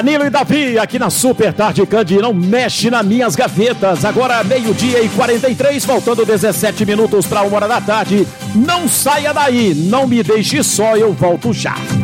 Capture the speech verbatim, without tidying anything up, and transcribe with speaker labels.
Speaker 1: Danilo e Davi, aqui na Super Tarde Candi, não mexe nas minhas gavetas. Agora meio-dia e quarenta e três, faltando dezessete minutos para uma hora da tarde. Não saia daí, não me deixe só, eu volto já.